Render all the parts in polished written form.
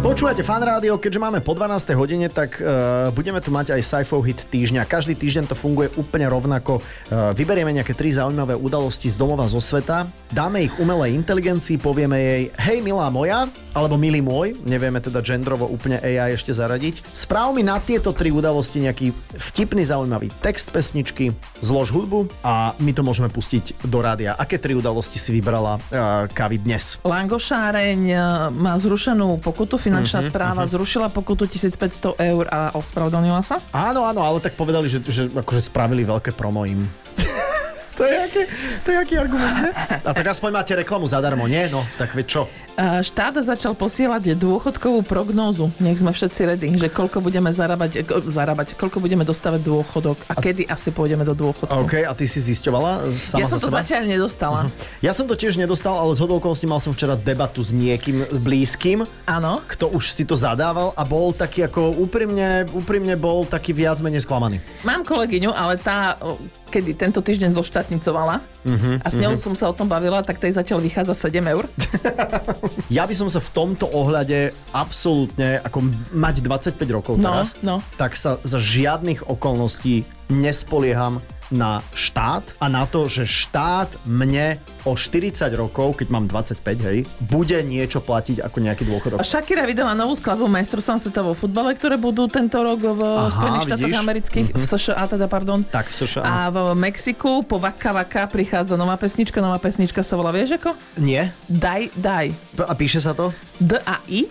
Počúvate Fan Rádio, keďže máme po 12. hodine, tak budeme tu mať aj Saifov hit týždňa. Každý týždeň to funguje úplne rovnako. Vyberieme nejaké 3 zaujímavé udalosti z domova, zo sveta, dáme ich umelej inteligencii, povieme jej hej milá moja, alebo milý môj, nevieme teda gendrovo úplne AI ešte zaradiť. Správ mi na tieto 3 udalosti nejaký vtipný, zaujímavý text pesničky, zlož hudbu a my to môžeme pustiť do rádia. Aké 3 udalosti si vybrala Kavi dnes? Langošáreň má zrušenú pokutu, finančná správa zrušila pokutu 1500 eur a ospravedlnila sa? Áno, ale tak povedali, že akože spravili veľké promo im. To je aký argument, ne? A tak aspoň máte reklamu zadarmo, nie? No, tak veď čo? Štát začal posielať dôchodkovú prognózu. Nech sme všetci ready, že koľko budeme zarábať, koľko budeme dostávať dôchodok a kedy asi pôjdeme do dôchodku. OK, a ty si zisťovala sama ja som za to seba? zatiaľ nedostala. Ja som to tiež nedostal, ale zhodou okolností mal som včera debatu s niekým blízkym. Áno. Kto už si to zadával a bol taký ako úprimne bol taký viac menej sklamaný. Mám kolegyňu, ale tá kedy tento týždeň zoštátnicovala a s ňou som sa o tom bavila, tak tej zatiaľ vychádza 7 eur. Ja by som sa v tomto ohľade absolútne, ako mať 25 rokov teraz, tak sa za žiadnych okolností nespolieham na štát a na to, že štát mne o 40 rokov, keď mám 25, hej, bude niečo platiť ako nejaký dôchodok. A Shakira vydala novú skladbu majstrovstvom sveta vo futbale, ktoré budú tento rok v Spojených štátoch amerických, v США teda, pardon. Tak, v США. A v Mexiku po Waka Waka prichádza nová pesnička sa volá, vieš ako? Nie. Daj. A píše sa to? D-A-I.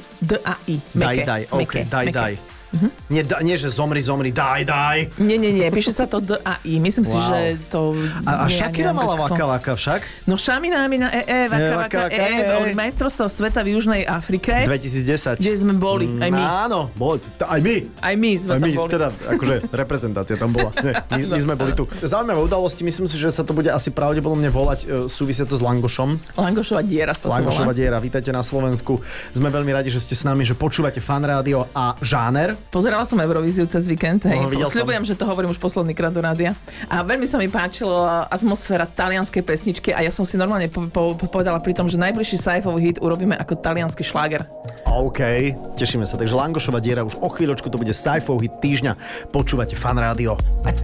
Daj, ok, daj. Nie, že zomri, daj. Nie, píše sa to D-A-I. Myslím si, že to... A Shakira mala Waka Waka však? No Šamina, Waka Waka, boli majstrovstvá sveta v Južnej Afrike. 2010. Kde sme boli, aj my. Áno, aj my. Aj my sme tam boli. Teda, akože reprezentácia tam bola. My sme boli tu. Zaujímavé udalosti, myslím si, že sa to bude asi pravdepodobne volať, súvisia to s Langošom. Langošova diera sa to volá. Langošova diera, vítajte na Slovensku. Sme veľmi radi, že ste s nami, že počúvate Fan Rádio a Žáner. Pozerala som Eurovíziu cez víkend, hej. Sľubujem, že to hovorím už posledný krát do rádia. A veľmi sa mi páčila atmosféra talianskej pesničky a ja som si normálne povedala pri tom, že najbližší Saifov hit urobíme ako taliansky šláger. OK, tešíme sa. Takže Langošova diera už o chvíľočku to bude Saifov hit týždňa. Počúvate Fan Rádio.